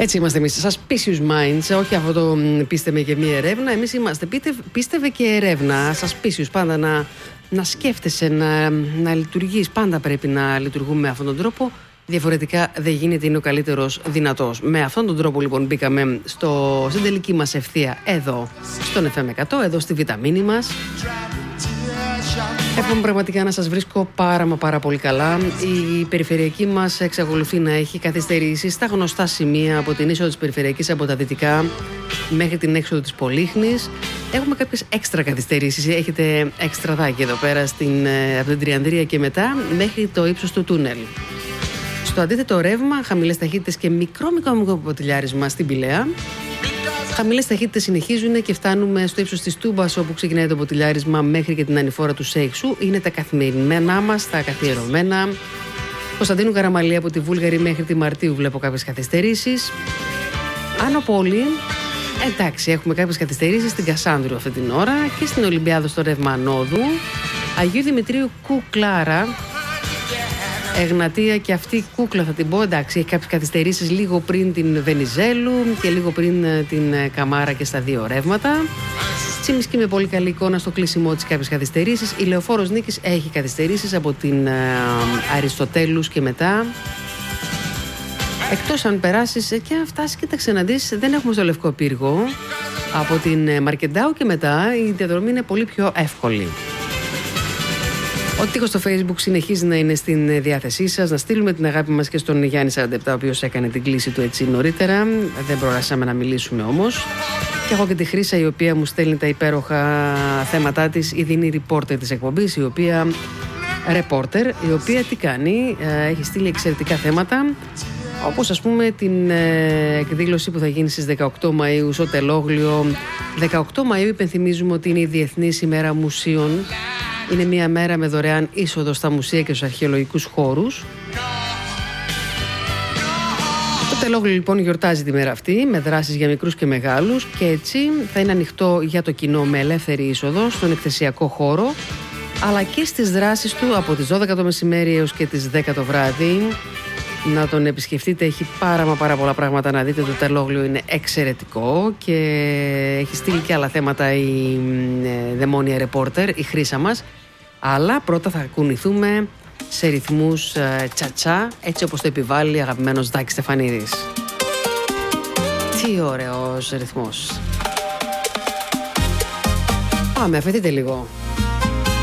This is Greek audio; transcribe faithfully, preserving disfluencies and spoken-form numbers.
Έτσι είμαστε εμείς, suspicious minds, όχι αυτό το πίστευε και μία ερεύνα. Εμείς είμαστε πίστε, πίστευε και ερεύνα, suspicious, πάντα να, να σκέφτεσαι, να, να λειτουργείς. Πάντα πρέπει να λειτουργούμε με αυτόν τον τρόπο. Διαφορετικά δεν γίνεται, είναι ο καλύτερος δυνατός. Με αυτόν τον τρόπο λοιπόν μπήκαμε στο, στην τελική μας ευθεία εδώ, στον εφ εμ εκατό, εδώ στη βιταμίνη μας. Εύχομαι πραγματικά να σας βρίσκω πάρα μα πάρα πολύ καλά. Η περιφερειακή μας εξακολουθεί να έχει καθυστερήσει στα γνωστά σημεία από την είσοδο της περιφερειακής από τα δυτικά μέχρι την έξοδο της Πολύχνης. Έχουμε κάποιες έξτρα καθυστερήσεις. Έχετε εξτραδάκι εδώ πέρα στην, από την Τριανδρία και μετά μέχρι το ύψος του τούνελ. Στο αντίθετο ρεύμα, χαμηλές ταχύτητες και μικρό μικρό μικρό ποτηλιάρισμα στην Πηλαία. Χαμηλές ταχύτητες συνεχίζουν και φτάνουμε στο ύψος της Τούμπας, όπου ξεκινάει το ποτηλιάρισμα μέχρι και την ανηφόρα του Σέιξου. Είναι τα καθημερινά μας, τα καθιερωμένα. Κωνσταντίνου Καραμαλή από τη Βούλγαρη μέχρι τη Μαρτίου βλέπω κάποιες καθυστερήσεις. Άνω Πόλη, εντάξει, έχουμε κάποιες καθυστερήσεις στην Κασάνδρου αυτή την ώρα και στην Ολυμπιάδο στο ρεύμα ανόδου. Αγίου Δημητρίου Κουκλάρα. Εγνατία και αυτή η κούκλα θα την πω, εντάξει, έχει κάποιες καθυστερήσεις λίγο πριν την Βενιζέλου και λίγο πριν την Καμάρα και στα δύο ρεύματα. Τσιμισκή με πολύ καλή εικόνα στο κλείσιμό της κάποιες καθυστερήσεις. Η Λεωφόρος Νίκης έχει καθυστερήσεις από την Αριστοτέλους και μετά. Εκτός αν περάσεις και αν φτάσεις, κοίταξε να δεις, δεν έχουμε στο Λευκό Πύργο. Από την Μαρκεντάου και μετά η διαδρομή είναι πολύ πιο εύκολη. Ο τείχος στο Facebook συνεχίζει να είναι στην διάθεσή σας. Να στείλουμε την αγάπη μας και στον Γιάννη σαράντα επτά, ο οποίος έκανε την κλήση του έτσι νωρίτερα. Δεν προλάβαμε να μιλήσουμε όμως. Και έχω και τη Χρύσα, η οποία μου στέλνει τα υπέροχα θέματά της. Η δίνει reporter της εκπομπής, η οποία reporter, η οποία τι κάνει, έχει στείλει εξαιρετικά θέματα. Όπως ας πούμε την εκδήλωση που θα γίνει στις δεκαοκτώ Μαΐου στο Τελόγλιο. δεκαοκτώ Μαΐου υπενθυμίζουμε ότι είναι η Διεθνής ημέρα μουσείων. Είναι μια μέρα με δωρεάν είσοδο στα μουσεία και στους αρχαιολογικούς χώρους. Το Τελόγλιο λοιπόν γιορτάζει τη μέρα αυτή με δράσεις για μικρούς και μεγάλους και έτσι θα είναι ανοιχτό για το κοινό με ελεύθερη είσοδο στον εκθεσιακό χώρο, αλλά και στις δράσεις του από τις δώδεκα το μεσημέρι έως και τις δέκα το βράδυ. Να τον επισκεφτείτε, έχει πάρα μα πάρα πολλά πράγματα να δείτε. Το Τελόγλιο είναι εξαιρετικό και έχει στείλει και άλλα θέματα η ε, δαιμόνια ρεπόρτερ, η Χρύσα μας. Αλλά πρώτα θα κουνηθούμε σε ρυθμούς ε, τσατσά, έτσι όπως το επιβάλλει αγαπημένος Δάκης Στεφανίδης. Τι ωραίος ρυθμός. Πάμε, αφαιθείτε λίγο.